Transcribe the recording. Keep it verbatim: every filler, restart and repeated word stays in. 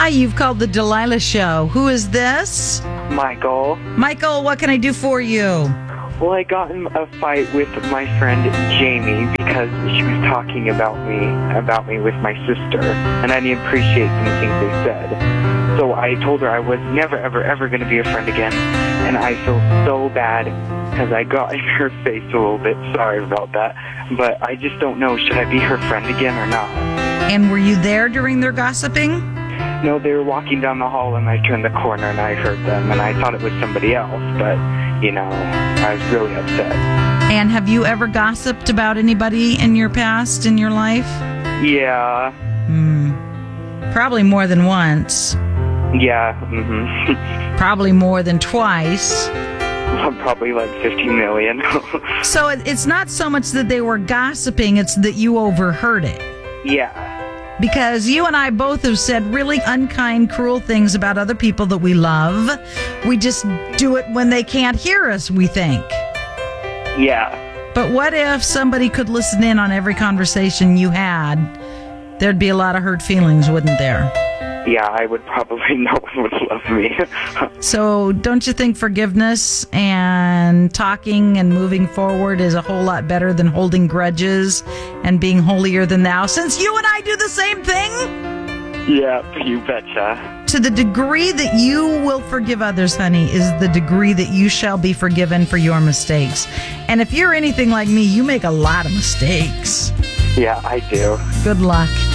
Hi, you've called the Delilah Show. Who is this? Michael. Michael, what can I do for you? Well, I got in a fight with my friend Jamie because she was talking about me, about me with my sister, and I didn't appreciate some things they said. So I told her I was never, ever, ever going to be a friend again, and I feel so bad because I got in her face a little bit. Sorry about that, but I just don't know. Should I be her friend again or not? And were you there during their gossiping? No, they were walking down the hall, and I turned the corner, and I heard them, and I thought it was somebody else, but, you know, I was really upset. And have you ever gossiped about anybody in your past, in your life? Yeah. Hmm. Probably more than once. Yeah, mm-hmm. Probably more than twice. Probably like fifteen million. So it's not so much that they were gossiping, it's that you overheard it. Yeah. Because you and I both have said really unkind, cruel things about other people that we love. We just do it when they can't hear us, we think. Yeah. But what if somebody could listen in on every conversation you had? There'd be a lot of hurt feelings, wouldn't there? Yeah, I would probably, no one would love me. So don't you think forgiveness and talking and moving forward is a whole lot better than holding grudges and being holier than thou, since you and I do the same thing? Yeah, you betcha. To the degree that you will forgive others, honey, is the degree that you shall be forgiven for your mistakes. And if you're anything like me, you make a lot of mistakes. Yeah, I do. Good luck.